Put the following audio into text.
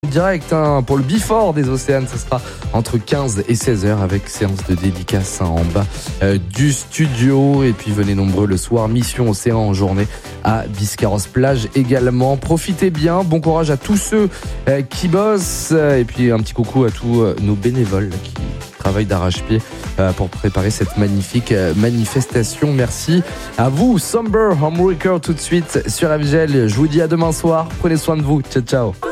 Direct pour le Before des Océanes, ce sera entre 15 et 16h avec séance de dédicace en bas du studio. Et puis venez nombreux le soir, Mission Océan en journée à Biscarrosse-Plage également. Profitez bien, bon courage à tous ceux qui bossent et puis un petit coucou à tous nos bénévoles qui travaillent d'arrache-pied pour préparer cette magnifique manifestation. Merci à vous, Somber Homewrecker tout de suite sur FGL. Je vous dis à demain soir, prenez soin de vous, ciao ciao.